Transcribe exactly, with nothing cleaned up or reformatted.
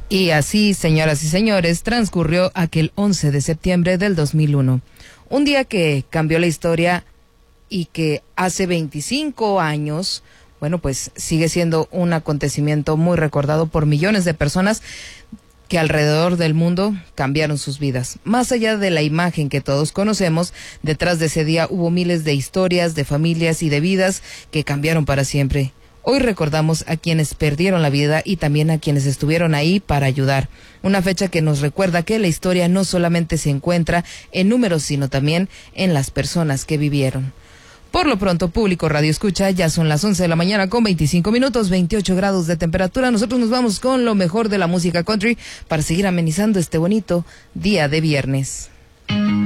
Y así, señoras y señores, transcurrió aquel once de septiembre del dos mil uno. Un día que cambió la historia y que hace veinticinco años, bueno, pues sigue siendo un acontecimiento muy recordado por millones de personas que alrededor del mundo cambiaron sus vidas. Más allá de la imagen que todos conocemos, detrás de ese día hubo miles de historias, de familias y de vidas que cambiaron para siempre. Hoy recordamos a quienes perdieron la vida y también a quienes estuvieron ahí para ayudar. Una fecha que nos recuerda que la historia no solamente se encuentra en números, sino también en las personas que vivieron. Por lo pronto, público Radio Escucha, ya son las once de la mañana con veinticinco minutos, veintiocho grados de temperatura. Nosotros nos vamos con lo mejor de la música country para seguir amenizando este bonito día de viernes.